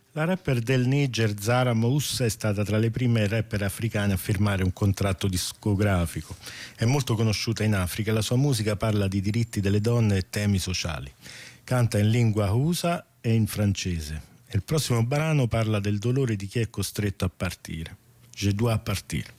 La rapper del Niger Zara Moussa è stata tra le prime rapper africane a firmare un contratto discografico. È molto conosciuta in Africa, la sua musica parla di diritti delle donne e temi sociali. Canta in lingua Hausa e in francese. E il prossimo brano parla del dolore di chi è costretto a partire. Je dois partir.